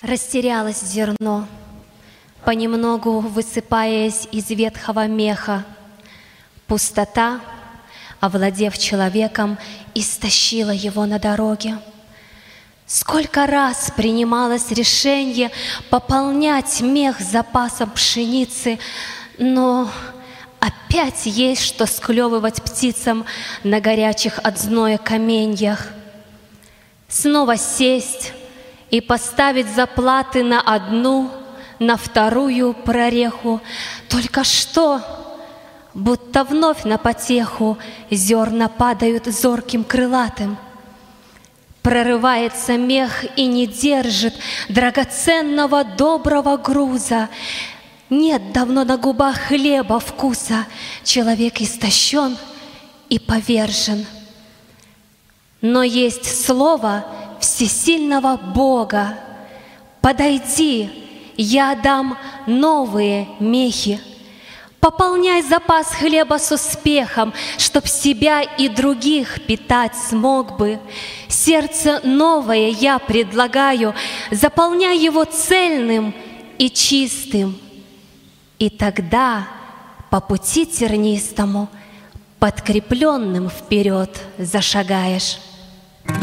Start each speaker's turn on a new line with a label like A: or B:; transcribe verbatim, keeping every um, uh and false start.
A: Растерялось зерно, понемногу высыпаясь из ветхого меха. Пустота, овладев человеком, истощила его на дороге. Сколько раз принималось решение пополнять мех запасом пшеницы, но опять есть что склевывать птицам на горячих от зноя каменьях. Снова сесть и поставить заплаты на одну, на вторую прореху. Только что, будто вновь на потеху, зерна падают зорким крылатым. Прорывается мех и не держит драгоценного доброго груза. Нет давно на губах хлеба вкуса. Человек истощен и повержен. Но есть слово всесильного Бога: подойди, я дам новые мехи. Пополняй запас хлеба с успехом, чтоб себя и других питать смог бы. Сердце новое я предлагаю, заполняй его цельным и чистым. И тогда по пути тернистому, подкрепленным вперед зашагаешь.